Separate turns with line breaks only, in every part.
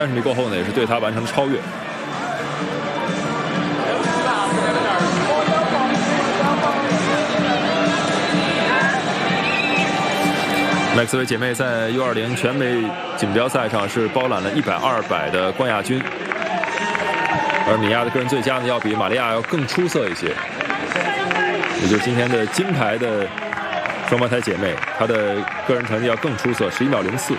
30米过后呢，也是对他完成了超越。麦克斯韦姐妹在 U20全美锦标赛上是包揽了100、200的冠亚军，而米娅的个人最佳呢，要比玛利亚要更出色一些。也就是今天的金牌的双胞胎姐妹，她的个人成绩要更出色，11秒04。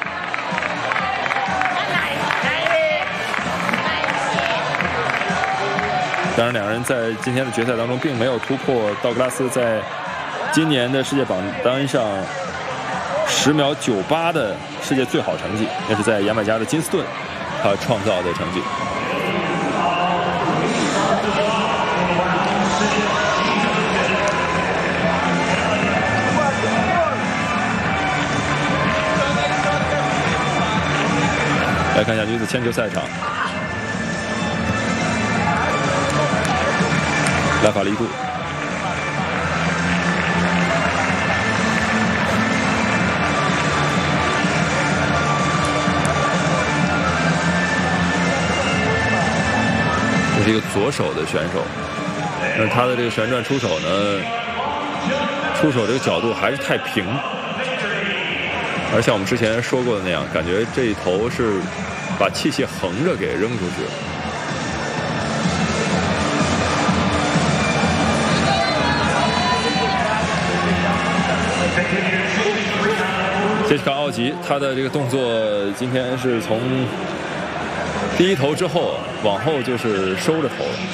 当然，两人在今天的决赛当中并没有突破道格拉斯在今年的世界榜单上10秒98的世界最好成绩，那是在牙买加的金斯顿他创造的成绩。来看一下女子铅球赛场，拉法利杜。这是一个左手的选手，但是他的这个旋转出手呢，出手这个角度还是太平，而像我们之前说过的那样，感觉这一头是把器械横着给扔出去了。杰西卡·奥吉，他的这个动作今天是从第一投之后往后就是收着投了。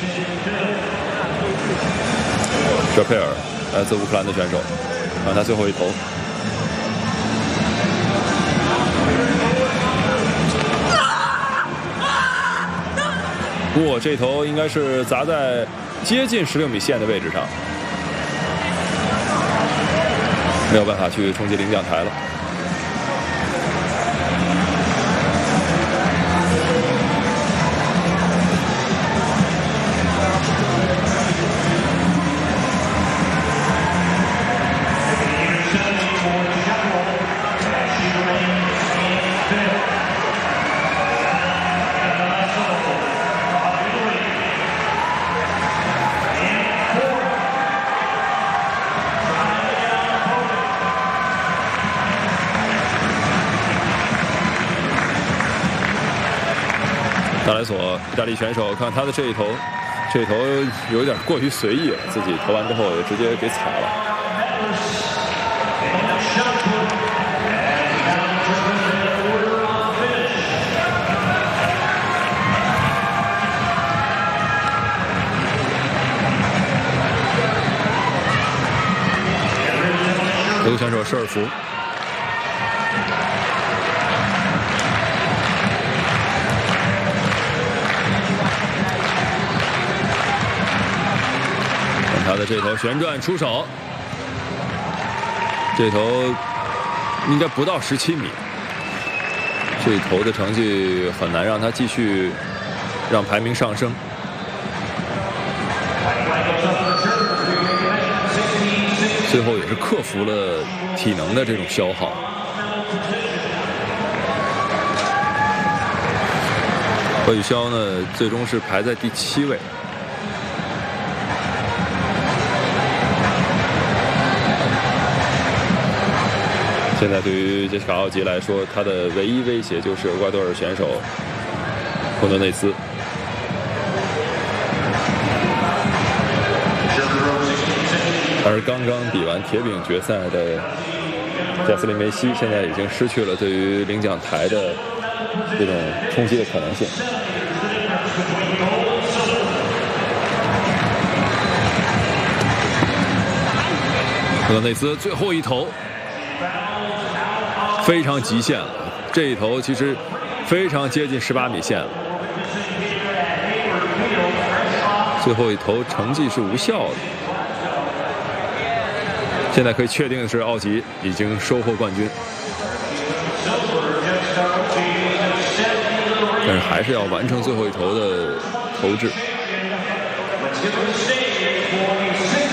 舍佩尔来自乌克兰的选手，看他最后一投。这头应该是砸在接近16米线的位置上，没有办法去冲击领奖台了。达莱索，意大利选手，看他的这一投有点过于随意了，自己投完之后也直接给踩了。德国选手施尔福。他的这头旋转出手，这头应该不到17米，这一头的成绩很难让他继续让排名上升。最后也是克服了体能的这种消耗。何雨潇呢，最终是排在第7位。现在对于杰西卡·奥吉来说，他的唯一威胁就是厄瓜多尔选手昆多内斯。而刚刚比完铁饼决赛的加斯林梅西，现在已经失去了对于领奖台的这种冲击的可能性。昆多内斯最后一投。非常极限了，这一投其实非常接近18米线了。最后一投成绩是无效的。现在可以确定的是，奥吉已经收获冠军，但是还是要完成最后一投的投掷。